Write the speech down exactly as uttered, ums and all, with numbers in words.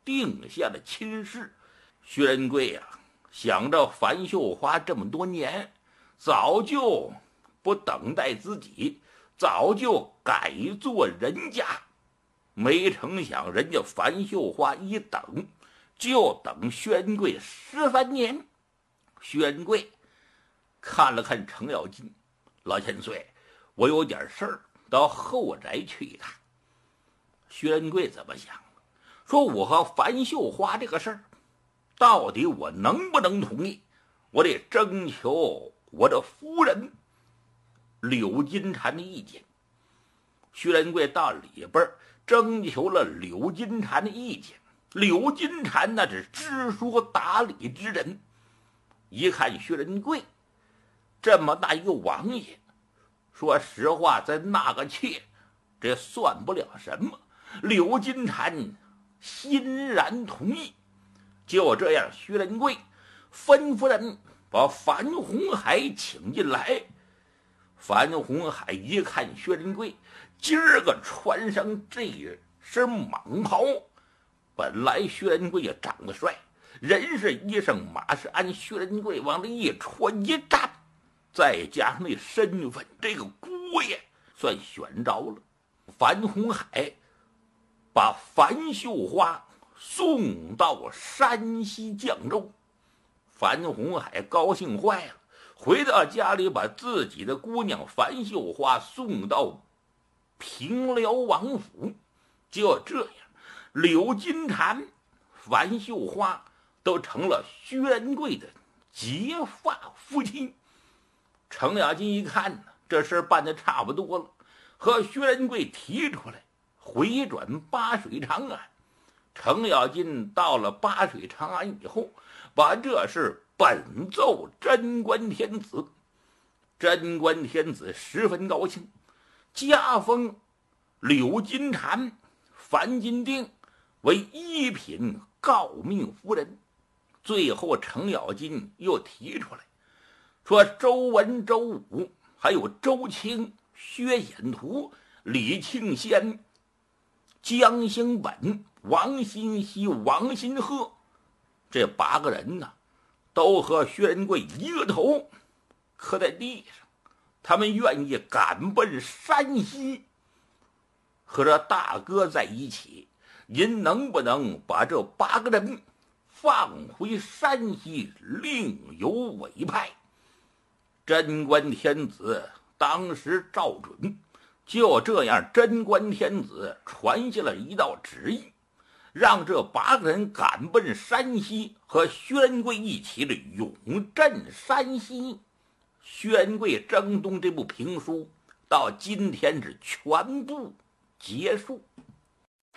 定下了亲事。薛仁贵呀、啊，想着樊秀花这么多年，早就不等待自己，早就改做人家。没成想人家樊秀花一等就等薛仁贵十三年。薛仁贵看了看程咬金，老千岁，我有点事儿，到后宅去一趟。薛仁贵怎么想？说我和樊秀花这个事儿，到底我能不能同意？我得征求我的夫人柳金蝉的意见。薛仁贵到里边征求了柳金蝉的意见。柳金蝉那是知书达理之人，一看薛仁贵这么大一个王爷，说实话，在那个妾这算不了什么。柳金蝉欣然同意。就这样，薛仁贵吩咐人把樊红海请进来。樊红海一看薛仁贵今儿个穿上这身蟒袍，本来薛仁贵也长得帅，人是衣裳马是鞍，薛仁贵往这一穿一站，再加上那身份，这个姑爷算选着了。樊红海把樊秀花送到山西绛州。樊红海高兴坏了，回到家里把自己的姑娘樊秀花送到平辽王府。就这样，柳金蝉、樊秀花都成了薛仁贵的结发夫妻。程咬金一看呢，这事办得差不多了，和薛仁贵提出来回转八水长安。程咬金到了八水长安以后，把这事本奏贞观天子。贞观天子十分高兴，加封柳金蝉、樊金定为一品诰命夫人。最后程咬金又提出来说，周文、周武还有周清、薛显图、李庆先、江兴本、王新熙、王新鹤这八个人呢，都和薛仁贵一个头磕在地上，他们愿意赶奔山西和这大哥在一起。您能不能把这八个人放回山西，另有委派？贞观天子当时照准。就这样，贞观天子传下了一道旨意，让这八个人赶奔山西，和薛仁贵一起的永镇山西。薛仁贵征东这部评书到今天是全部结束。